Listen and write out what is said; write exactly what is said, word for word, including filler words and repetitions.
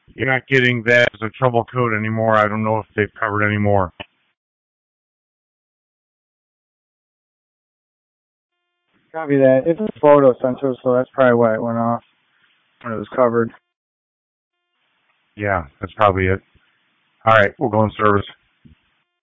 You're not getting that as a trouble code anymore. I don't know if they've covered any more. Copy that. It's a photo sent to us, so that's probably why it went off when it was covered. Yeah, that's probably it. All right, we'll go in service.